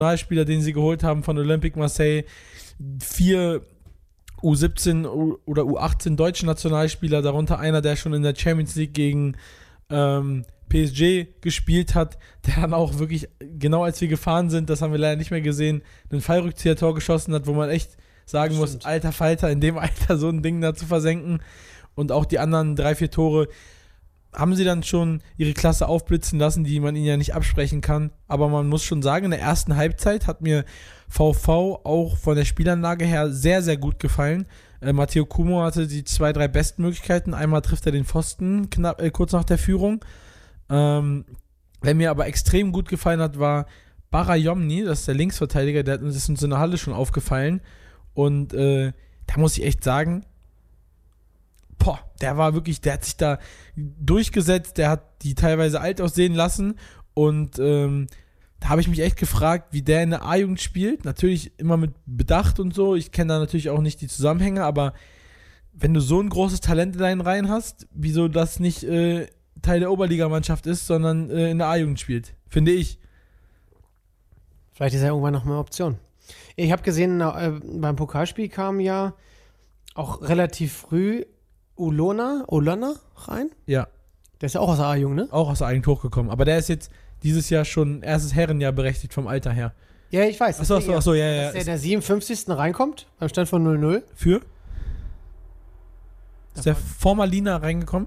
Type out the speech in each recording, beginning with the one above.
Nationalspieler, den sie geholt haben von Olympique Marseille, 4 U17 oder U18 deutsche Nationalspieler, darunter einer, der schon in der Champions League gegen PSG gespielt hat, der dann auch wirklich, genau als wir gefahren sind, das haben wir leider nicht mehr gesehen, ein Fallrückzieher-Tor geschossen hat, wo man echt sagen muss, alter Falter, in dem Alter so ein Ding da zu versenken. Und auch die anderen 3-4 Tore haben sie dann schon ihre Klasse aufblitzen lassen, die man ihnen ja nicht absprechen kann. Aber man muss schon sagen, in der ersten Halbzeit hat mir VV auch von der Spielanlage her sehr, sehr gut gefallen. Matteo Cumo hatte die 2-3 besten Möglichkeiten. Einmal trifft er den Pfosten kurz nach der Führung. Wer mir aber extrem gut gefallen hat, war Barayomni, das ist der Linksverteidiger, der ist uns in der Halle schon aufgefallen. Und da muss ich echt sagen, der war wirklich, der hat sich da durchgesetzt, der hat die teilweise alt aussehen lassen und da habe ich mich echt gefragt, wie der in der A-Jugend spielt. Natürlich immer mit Bedacht und so, ich kenne da natürlich auch nicht die Zusammenhänge, aber wenn du so ein großes Talent in deinen Reihen hast, wieso das nicht Teil der Oberligamannschaft ist, sondern in der A-Jugend spielt, finde ich. Vielleicht ist ja irgendwann noch mal eine Option. Ich habe gesehen, beim Pokalspiel kam ja auch relativ früh Olona rein. Ja. Der ist ja auch aus der A-Jugend, ne? Auch aus der A-Jugend hochgekommen. Aber der ist jetzt dieses Jahr schon erstes Herrenjahr berechtigt vom Alter her. Ja, ich weiß. Achso, ja. Dass der in der 57. reinkommt, beim Stand von 0-0. Für? Ist der vor Malina reingekommen?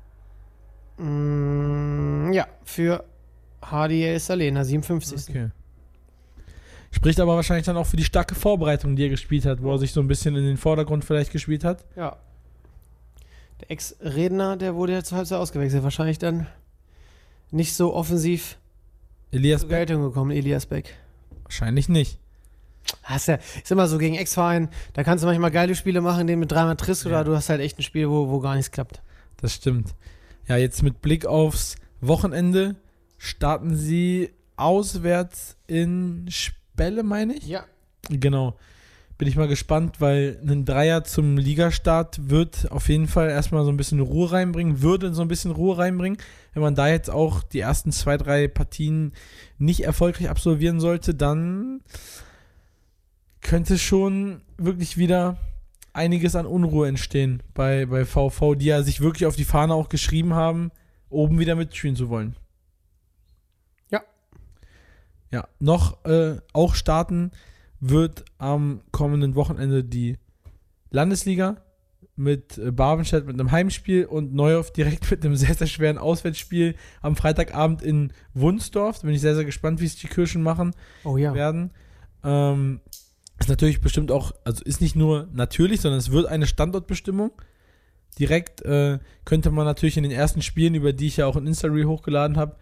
Ja, für HDL Salena, 57. Okay. Spricht aber wahrscheinlich dann auch für die starke Vorbereitung, die er gespielt hat, wo er sich so ein bisschen in den Vordergrund vielleicht gespielt hat. Ja. Der Ex-Redner, der wurde ja zur Halbzeit ausgewechselt. Wahrscheinlich dann nicht so offensiv zur Geltung gekommen, Elias Beck. Wahrscheinlich nicht. Ist immer so gegen Ex-Verein, da kannst du manchmal geile Spiele machen, den mit dreimal triffst, oder du hast halt echt ein Spiel, wo gar nichts klappt. Das stimmt. Ja, jetzt mit Blick aufs Wochenende starten sie auswärts in Spelle, meine ich? Ja. Genau. Bin ich mal gespannt, weil ein Dreier zum Ligastart wird auf jeden Fall erstmal so ein bisschen Ruhe reinbringen, Wenn man da jetzt auch die ersten 2-3 Partien nicht erfolgreich absolvieren sollte, dann könnte schon wirklich wieder einiges an Unruhe entstehen bei VV, die ja sich wirklich auf die Fahne auch geschrieben haben, oben wieder mitspielen zu wollen. Ja, noch auch starten wird am kommenden Wochenende die Landesliga mit Barbenstedt mit einem Heimspiel und Neuhoff direkt mit einem sehr, sehr schweren Auswärtsspiel am Freitagabend in Wunsdorf. Da bin ich sehr, sehr gespannt, wie es die Kirschen machen werden. Ist natürlich bestimmt auch, also ist nicht nur natürlich, sondern es wird eine Standortbestimmung. Direkt könnte man natürlich in den ersten Spielen, über die ich ja auch in Insta-Reel hochgeladen habe,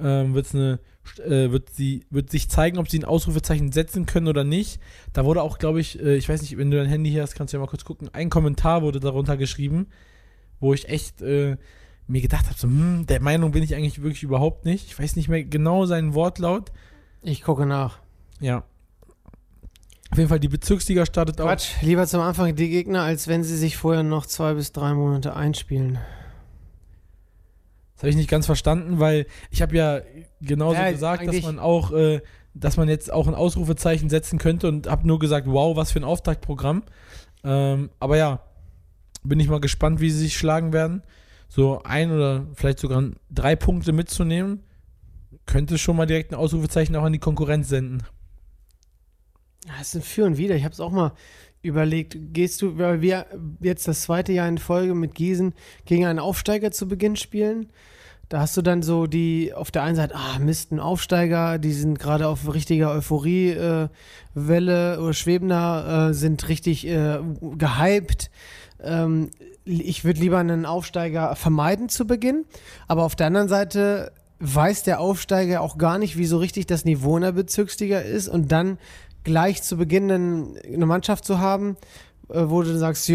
wird sich zeigen, ob sie ein Ausrufezeichen setzen können oder nicht. Da wurde auch, glaube ich, ich weiß nicht, wenn du dein Handy hier hast, kannst du ja mal kurz gucken, ein Kommentar wurde darunter geschrieben, wo ich echt mir gedacht habe, so, der Meinung bin ich eigentlich wirklich überhaupt nicht. Ich weiß nicht mehr genau seinen Wortlaut. Ich gucke nach. Ja. Auf jeden Fall, die Bezirksliga startet auch. Quatsch, lieber zum Anfang die Gegner, als wenn sie sich vorher noch 2 bis 3 Monate einspielen. Das habe ich nicht ganz verstanden, weil ich habe ja genauso gesagt, dass man auch, dass man jetzt auch ein Ausrufezeichen setzen könnte und habe nur gesagt, wow, was für ein Auftaktprogramm. Aber ja, bin ich mal gespannt, wie sie sich schlagen werden. So 1 oder vielleicht sogar 3 Punkte mitzunehmen, könnte schon mal direkt ein Ausrufezeichen auch an die Konkurrenz senden. Ja, es sind für und wider. Ich habe es auch mal überlegt, weil wir jetzt das 2. Jahr in Folge mit Gießen gegen einen Aufsteiger zu Beginn spielen. Da hast du dann so die, auf der einen Seite, Mist, ein Aufsteiger, die sind gerade auf richtiger Euphorie-Welle oder schwebender, sind richtig gehypt. Ich würde lieber einen Aufsteiger vermeiden zu Beginn. Aber auf der anderen Seite weiß der Aufsteiger auch gar nicht, wie so richtig das Niveau in der Bezirksliga ist, und dann gleich zu Beginn eine Mannschaft zu haben, wo du sagst,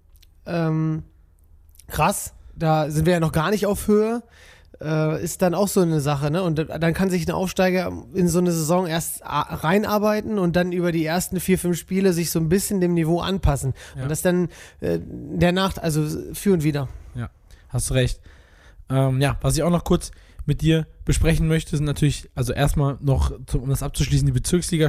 krass, da sind wir ja noch gar nicht auf Höhe, ist dann auch so eine Sache, ne? Und dann kann sich ein Aufsteiger in so eine Saison erst reinarbeiten und dann über die ersten 4-5 Spiele sich so ein bisschen dem Niveau anpassen. Ja. Und das dann der Nacht, also für und wider. Ja, hast recht. Was ich auch noch kurz mit dir besprechen möchte, sind natürlich, also erstmal noch, um das abzuschließen, die Bezirksliga